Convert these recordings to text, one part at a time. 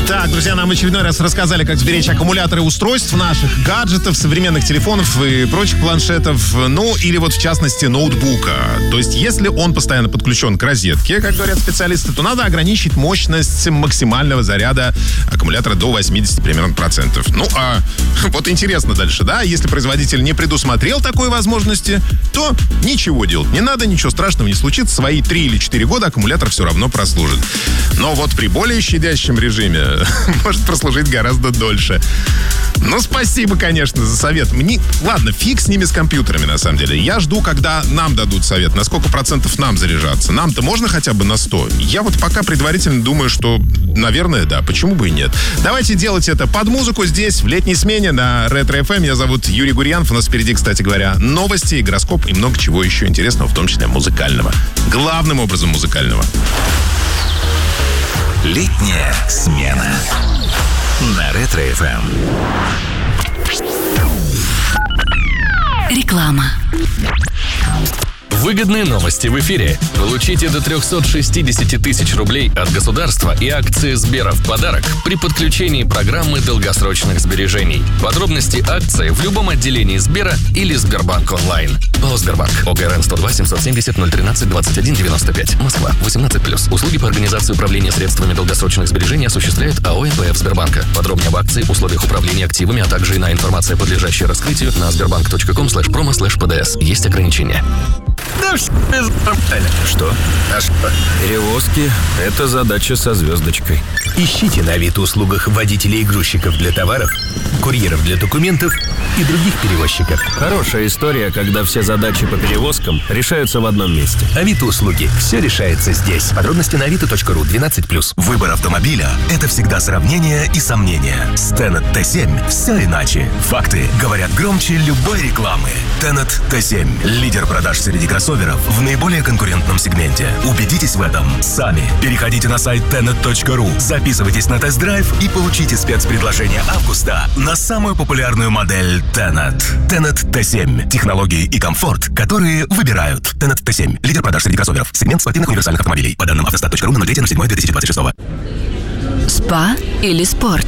Так, друзья, нам в очередной раз рассказали, как сберечь аккумуляторы устройств наших, гаджетов, современных телефонов и прочих планшетов, ну, или вот в частности ноутбука. То есть, если он постоянно подключен к розетке, как говорят специалисты, то надо ограничить мощность максимального заряда аккумулятора до 80 примерно процентов. Ну, а вот интересно дальше, да? Если производитель не предусмотрел такой возможности, то ничего делать не надо, ничего страшного не случится. Свои 3 или 4 года аккумулятор все равно прослужит. Но вот при более щадящем режиме может прослужить гораздо дольше. Ну, спасибо, конечно, за совет. Ладно, фиг с ними, с компьютерами, на самом деле. Я жду, когда нам дадут совет, на сколько процентов нам заряжаться. Нам-то можно хотя бы на 100? Я вот пока предварительно думаю, что, наверное, да. Почему бы и нет? Давайте делать это под музыку здесь, в летней смене на Ретро-ФМ. Меня зовут Юрий Гурьянов. У нас впереди, кстати говоря, новости, гороскоп и много чего еще интересного, в том числе музыкального. Главным образом музыкального. Летняя смена на Ретро-ФМ. Реклама. Выгодные новости в эфире. Получите до 360 тысяч рублей от государства и акции Сбера в подарок при подключении программы долгосрочных сбережений. Подробности акции в любом отделении Сбера или Сбербанк онлайн. ПАО Сбербанк. ОГРН 102 770 013 21 95. Москва. 18+. Услуги по организации управления средствами долгосрочных сбережений осуществляет АО НПФ Сбербанка. Подробнее об акции, условиях управления активами, а также иная информация, подлежащая раскрытию, на sberbank.com/promo/pds. Есть ограничения. Да все нормально. Что? А что? Перевозки – это задача со звездочкой. Ищите на Авито-услугах водителей и грузчиков для товаров, курьеров для документов и других перевозчиков. Хорошая история, когда все задачи по перевозкам решаются в одном месте. Авито-услуги. Все решается здесь. Подробности на avito.ru 12+. Выбор автомобиля – это всегда сравнение и сомнения. С Tenet T7 все иначе. Факты говорят громче любой рекламы. Tenet T7 – лидер продаж среди кроссоверов в наиболее конкурентном сегменте. Убедитесь в этом сами. Переходите на сайт tenet.ru, записывайтесь на тест-драйв и получите спецпредложение августа на самую популярную модель Tenet. Tenet T7. Технологии и комфорт, которые выбирают. Tenet T7. Лидер продаж среди кроссоверов. Сегмент спортивных универсальных автомобилей. По данным автостат.ру на 03.07.2026. Спа или спорт?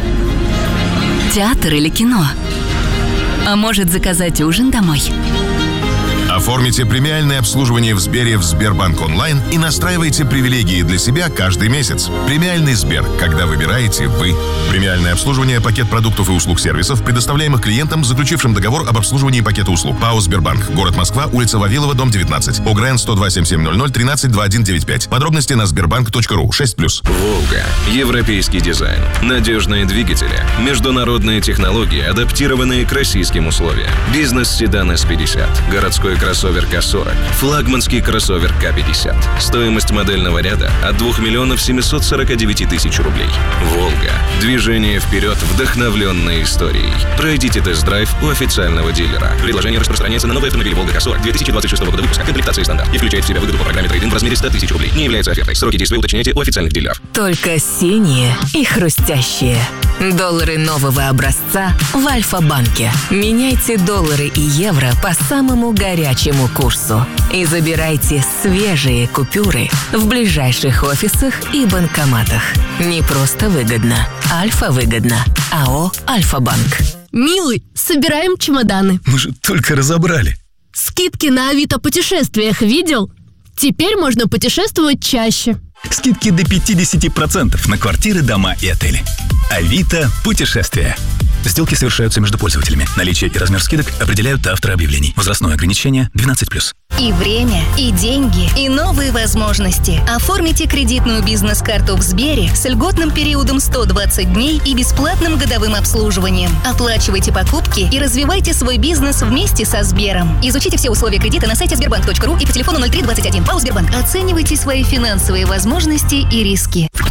Театр или кино? А может, заказать ужин домой? Оформите премиальное обслуживание в Сбере в Сбербанк онлайн и настраивайте привилегии для себя каждый месяц. Премиальный Сбер, когда выбираете вы. Премиальное обслуживание, пакет продуктов и услуг сервисов, предоставляемых клиентам, заключившим договор об обслуживании пакета услуг. ПАО Сбербанк. Город Москва, улица Вавилова, дом 19. ОГРН 102 7700 13 2195. Подробности на sberbank.ru 6+. Волга. Европейский дизайн. Надежные двигатели. Международные технологии, адаптированные к российским условиям. Бизнес-седан S50. Городской кроссовер К40. Флагманский кроссовер К50. Стоимость модельного ряда от 2 миллионов 749 тысяч рублей. Волга. Движение вперед, вдохновленной историей. Пройдите тест-драйв у официального дилера. Предложение распространяется на новые автомобили Волга К40 2026 года выпуска. Комплектация стандарт. И включает в себя выгоду по программе трейд-ин в размере 100 тысяч рублей. Не является офертой. Сроки действия уточняйте у официальных дилеров. Только синие и хрустящие. Доллары нового образца в Альфа-банке. Меняйте доллары и евро по самому горячему курсу. И забирайте свежие купюры в ближайших офисах и банкоматах. Не просто выгодно. Альфа-выгодно. АО «Альфа-банк». Милый, собираем чемоданы. Мы же только разобрали. Скидки на Авито путешествиях видел? Теперь можно путешествовать чаще. Скидки до 50% на квартиры, дома и отели. Авито путешествия. Сделки совершаются между пользователями. Наличие и размер скидок определяют авторы объявлений. Возрастное ограничение 12+. И время, и деньги, и новые возможности. Оформите кредитную бизнес-карту в Сбере с льготным периодом 120 дней и бесплатным годовым обслуживанием. Оплачивайте покупки и развивайте свой бизнес вместе со Сбером. Изучите все условия кредита на сайте sberbank.ru и по телефону 0321. ПАО Сбербанк. Оценивайте свои финансовые возможности и риски.